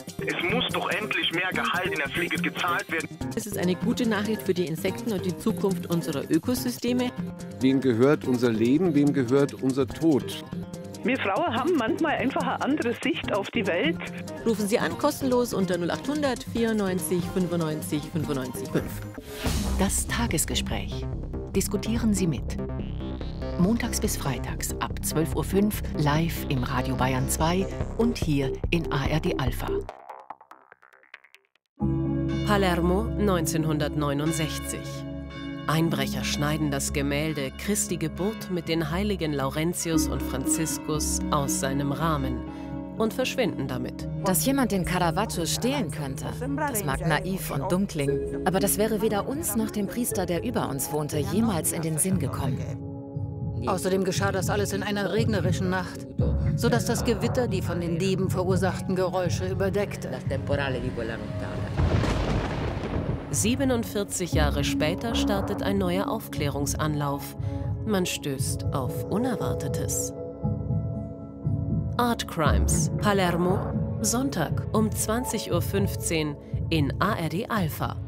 Es muss doch endlich mehr Gehalt in der Pflege gezahlt werden. Es ist eine gute Nachricht für die Insekten und die Zukunft unserer Ökosysteme. Wem gehört unser Leben, wem gehört unser Tod? Wir Frauen haben manchmal einfach eine andere Sicht auf die Welt. Rufen Sie an, kostenlos unter 0800 94 95 95 5. Das Tagesgespräch. Diskutieren Sie mit. Montags bis freitags ab 12:05 Uhr live im Radio Bayern 2 und hier in ARD Alpha. Palermo 1969. Einbrecher schneiden das Gemälde Christi Geburt mit den heiligen Laurentius und Franziskus aus seinem Rahmen und verschwinden damit. Dass jemand den Caravaggio stehlen könnte, das mag naiv und dumm klingen, aber das wäre weder uns noch dem Priester, der über uns wohnte, jemals in den Sinn gekommen. Außerdem geschah das alles in einer regnerischen Nacht, sodass das Gewitter die von den Dieben verursachten Geräusche überdeckte. 47 Jahre später startet ein neuer Aufklärungsanlauf. Man stößt auf Unerwartetes. Art Crimes, Palermo, Sonntag um 20:15 Uhr in ARD Alpha.